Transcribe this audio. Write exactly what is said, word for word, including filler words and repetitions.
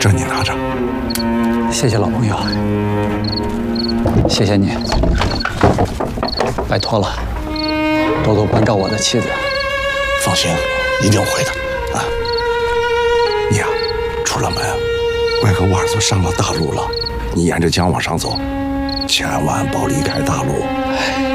这你拿着。 谢谢老朋友，谢谢你，拜托了，多多关照我的妻子。 放心，一定会的啊。你呀、啊，出了门，怪和瓦尔佐上了大路了，你沿着江往上走，千万别离开大路。